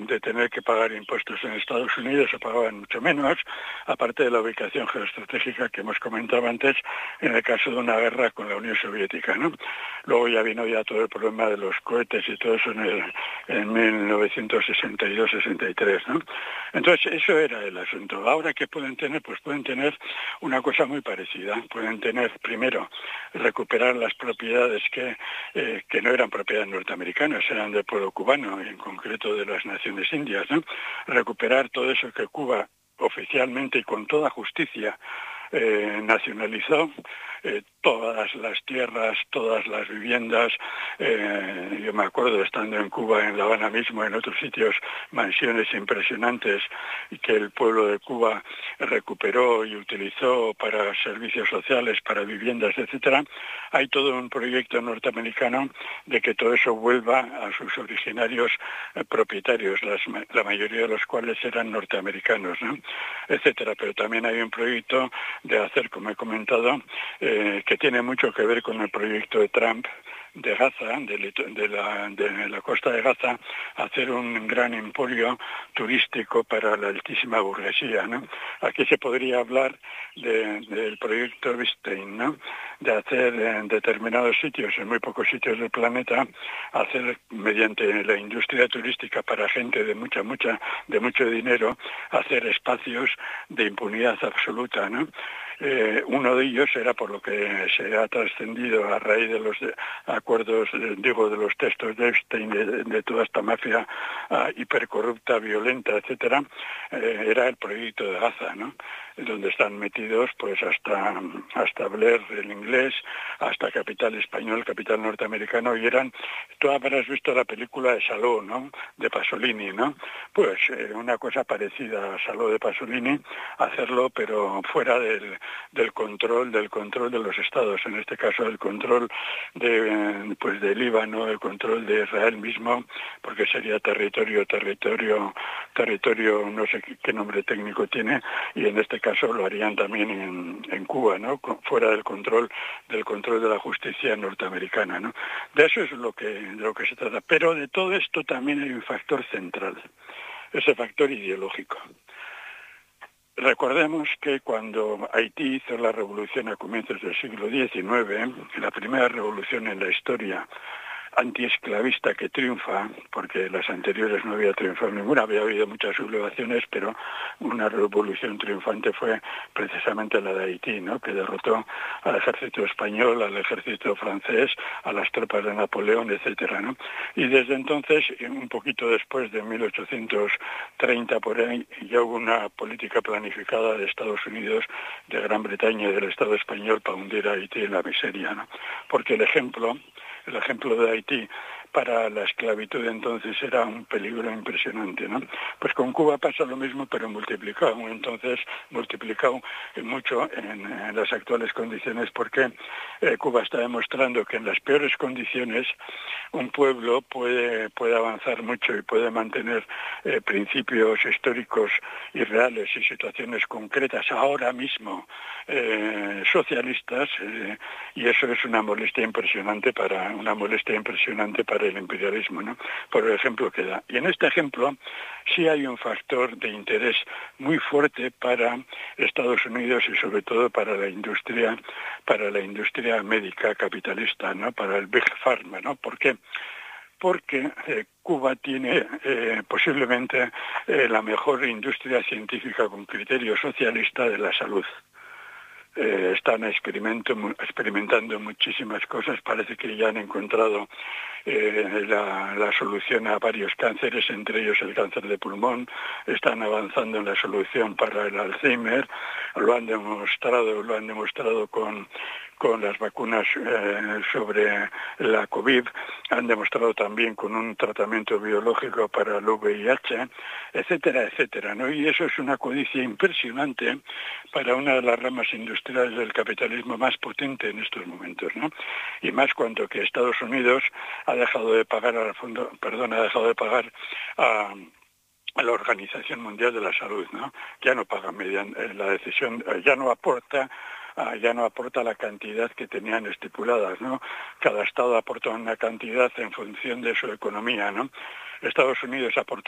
de tener que pagar impuestos en Estados Unidos, se pagaban mucho menos, aparte de la ubicación geoestratégica que hemos comentado antes, en el caso de una guerra con la Unión Soviética, ¿no? Luego ya vino todo el problema de los cohetes y todo eso en 1962-63, ¿no? Entonces, eso era el asunto. Ahora, ¿qué pueden tener? Pues pueden tener una cosa muy parecida. Pueden tener, primero, recuperar las propiedades que no eran propiedades norteamericanas, eran del pueblo cubano, en concreto de las Naciones Indias, ¿no? Recuperar todo eso que Cuba oficialmente y con toda justicia nacionalizó, todas las tierras, todas las viviendas. Yo me acuerdo estando en Cuba, en La Habana mismo, en otros sitios, mansiones impresionantes que el pueblo de Cuba recuperó y utilizó para servicios sociales, para viviendas, etcétera. Hay todo un proyecto norteamericano de que todo eso vuelva a sus originarios propietarios, la mayoría de los cuales eran norteamericanos, ¿no? Etcétera. Pero también hay un proyecto de hacer, como he comentado, que tiene mucho que ver con el proyecto de Trump de Gaza, de la costa de Gaza, hacer un gran emporio turístico para la altísima burguesía, ¿no? Aquí se podría hablar del proyecto Epstein, ¿no? De hacer en determinados sitios, en muy pocos sitios del planeta, hacer mediante la industria turística para gente de mucho dinero, hacer espacios de impunidad absoluta, ¿no? Uno de ellos era, por lo que se ha trascendido a raíz de los acuerdos, de los textos de Epstein, de toda esta mafia hipercorrupta, violenta, etcétera, era el proyecto de Gaza, ¿no? Donde están metidos pues hasta Blair, el inglés, hasta capital español, capital norteamericano, y tú habrás visto la película de Saló, ¿no? De Pasolini, ¿no? Pues una cosa parecida a Saló de Pasolini, hacerlo pero fuera del control de los estados, en este caso el control de Líbano, el control de Israel mismo, porque sería territorio, no sé qué nombre técnico tiene, y en este caso lo harían también en Cuba, ¿no? Fuera del control de la justicia norteamericana, ¿no? De eso es de lo que se trata. Pero de todo esto también hay un factor central, ese factor ideológico. Recordemos que cuando Haití hizo la revolución a comienzos del siglo XIX, la primera revolución en la historia antiesclavista que triunfa, porque las anteriores no había triunfado ninguna, había habido muchas sublevaciones, pero una revolución triunfante fue precisamente la de Haití, ¿no? Que derrotó al ejército español, al ejército francés, a las tropas de Napoleón, etcétera, ¿no? Y desde entonces, un poquito después de 1830 por ahí, ya hubo una política planificada de Estados Unidos, de Gran Bretaña y del Estado español para hundir a Haití en la miseria, ¿no? Porque el ejemplo de Haití para la esclavitud entonces era un peligro impresionante, ¿no? Pues con Cuba pasa lo mismo, pero multiplicado mucho en las actuales condiciones, porque Cuba está demostrando que en las peores condiciones un pueblo puede avanzar mucho y puede mantener principios históricos y reales y situaciones concretas ahora mismo socialistas, y eso es una molestia impresionante para el imperialismo, ¿no? Por el ejemplo que da. Y en este ejemplo sí hay un factor de interés muy fuerte para Estados Unidos y sobre todo para la industria médica capitalista, ¿no? Para el Big Pharma, ¿no? ¿Por qué? Porque Cuba tiene posiblemente la mejor industria científica con criterio socialista de la salud. Están experimentando muchísimas cosas, parece que ya han encontrado la solución a varios cánceres, entre ellos el cáncer de pulmón, están avanzando en la solución para el Alzheimer, lo han demostrado con las vacunas sobre la COVID, han demostrado también con un tratamiento biológico para el VIH, etcétera, etcétera, ¿no? Y eso es una codicia impresionante para una de las ramas industriales del capitalismo más potente en estos momentos, ¿no? Y más cuanto que Estados Unidos ha dejado de pagar a la Organización Mundial de la Salud, ¿no? Ya no paga mediante la decisión, ya no aporta la cantidad que tenían estipuladas, ¿no? Cada estado aporta una cantidad en función de su economía, ¿no? Estados Unidos aporta